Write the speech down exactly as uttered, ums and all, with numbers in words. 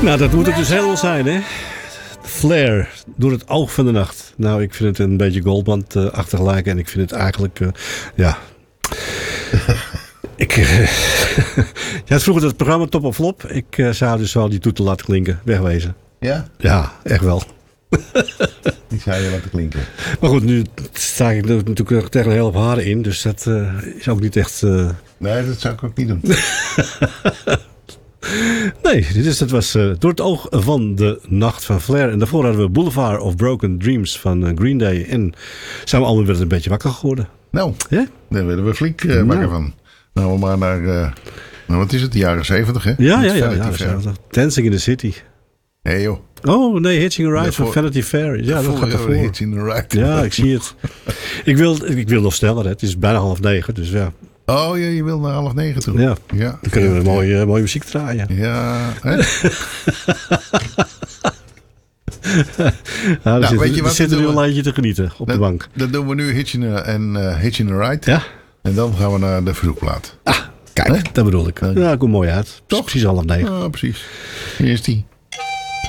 Nou, dat moet het dus helemaal zijn, hè? Flare, door het oog van de nacht. Nou, ik vind het een beetje Goldband-achtig lijken. En ik vind het eigenlijk, uh, ja... ik, uh, je had vroeger het programma Top of Flop. Ik uh, zou dus wel die toeter laten klinken. Wegwezen. Ja? Ja, echt wel. Die zou je laten klinken. Maar goed, nu sta ik natuurlijk tegen een hele hoop haren in. Dus dat uh, is ook niet echt... Uh... Nee, dat zou ik ook niet doen. Nee, dus dat was uh, door het oog van de nacht van Flare. En daarvoor hadden we Boulevard of Broken Dreams van uh, Green Day. En zijn we allemaal weer een beetje wakker geworden. Nou, ja? Daar werden we flink uh, wakker nou. van. Nou, we maar naar, uh, nou, wat is het, de jaren zeventig, hè? Ja, ja, ja. ja, ja Dancing in the City. Nee, joh. Oh, nee, Hitching a Ride van Vanity Fair. Ja, dat gaat ervoor. Hitching a Ride. Ja, ik zie het. ik, wil, ik wil nog sneller, hè. Het is bijna half negen, dus ja. Oh, ja, je wil naar half negen toe. Ja, ja. Dan kunnen we ja, mooie, ja. mooie muziek draaien. Ja, hè? nou, nou, zit, weet je wat? Er zit er nu een lijntje te genieten op dat, de bank. Dat doen we nu Hitching a, en uh, Hitching a Ride. Ja. En dan gaan we naar de verzoekplaat. Ah, kijk, hè? Dat bedoel ik. Ja, komt mooi uit. Toch? Precies half negen. Ja, precies. Hier is die.